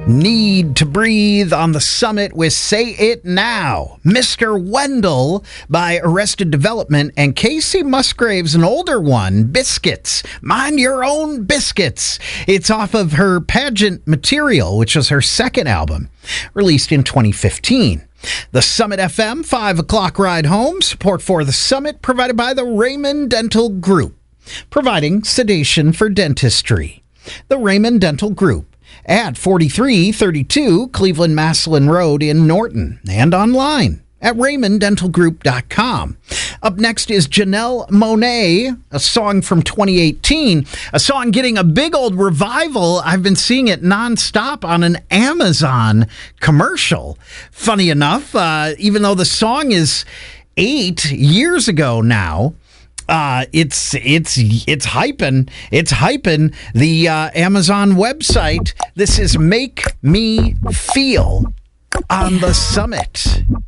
Need to Breathe on the Summit with Say It Now. Mr. Wendell by Arrested Development, and Casey Musgraves, an older one, Biscuits. Mind Your Own Biscuits. It's off of her Pageant Material, which was her second album, released in 2015. The Summit FM 5 o'clock ride home. Support for the Summit provided by the Raymond Dental Group, providing sedation for dentistry. The Raymond Dental Group at 4332 Cleveland Maslin Road in Norton, and online at raymonddentalgroup.com. Up next is Janelle Monáe, a song from 2018, a song getting a big old revival. I've been seeing it nonstop on an Amazon commercial. Funny enough, even though the song is 8 years ago now, it's hyping the Amazon website. This is Make Me Feel on the Summit.